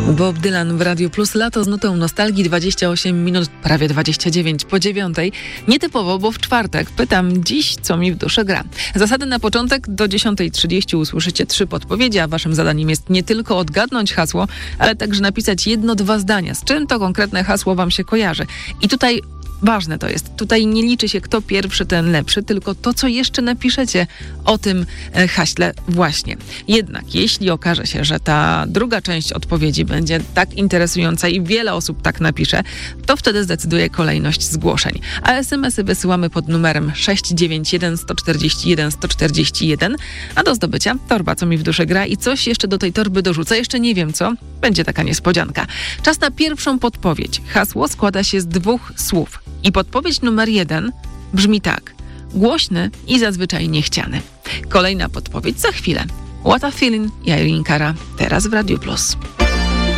Bob Dylan w Radiu Plus. Lato z nutą nostalgii, 28 minut, prawie 29 po 9. Nietypowo, bo w czwartek pytam dziś, co mi w duszy gra. Zasady na początek: do 10:30 usłyszycie 3 podpowiedzi, a waszym zadaniem jest nie tylko odgadnąć hasło, ale także napisać 1-2 zdania, z czym to konkretne hasło wam się kojarzy. I tutaj ważne to jest. Tutaj nie liczy się, kto pierwszy, ten lepszy, tylko to, co jeszcze napiszecie o tym haśle właśnie. Jednak jeśli okaże się, że ta druga część odpowiedzi będzie tak interesująca i wiele osób tak napisze, to wtedy zdecyduje kolejność zgłoszeń. A SMS-y wysyłamy pod numerem 691 141 141, a do zdobycia torba, co mi w duszy gra, i coś jeszcze do tej torby dorzucę. Jeszcze nie wiem co. Będzie taka niespodzianka. Czas na pierwszą podpowiedź. Hasło składa się z 2 słów. I podpowiedź numer 1 brzmi tak: głośny i zazwyczaj niechciany. Kolejna podpowiedź za chwilę. What a Feeling i Irene Cara, teraz w Radiu Plus.